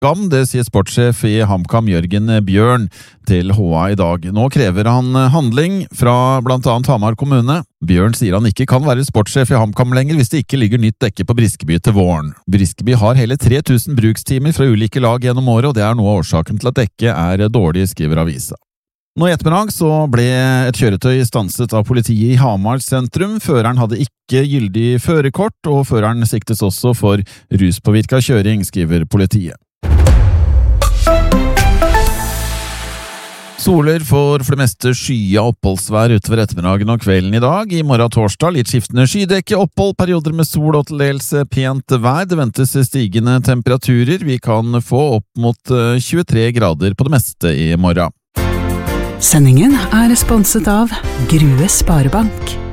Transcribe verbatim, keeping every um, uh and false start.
skam, det sier sportssjef i HamKam Jørgen Bjørn til H A i dag. Nå krever han handling fra blant annet Hamar kommune. Bjørn sier han ikke kan være sportssjef i HamKam lenger hvis det ikke ligger nytt dekke på Briskeby til våren. Briskeby har hele tre tusen brukstimer fra ulike lag gjennom året, og det er noe av årsaken til at dekket er dårlig, skriver avisa. Nå i ettermiddag så ble et kjøretøy stanset av politiet i Hamar sentrum. Føreren hadde ikke gyldig førerkort, og føreren siktes også for ruspåvirket kjøring, skriver politiet. Soler får for det meste skya oppholdsvær utover ettermiddagen og kvelden i dag. I morgen torsdag litt skiftende skydekke, opphold, perioder med sol og til dels pent vær. Det ventes stigende temperaturer. Vi kan få opp mot tjuetre grader på det meste i morgen. Sendingen er sponset av Grue Sparebank.